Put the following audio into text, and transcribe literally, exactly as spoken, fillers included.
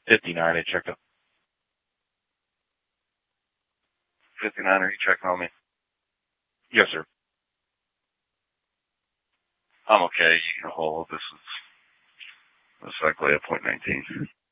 fifty-nine, I checked up. fifty-nine, are you checking on me? Yes, sir. I'm okay. You can hold. This is, this is likely a point nineteen.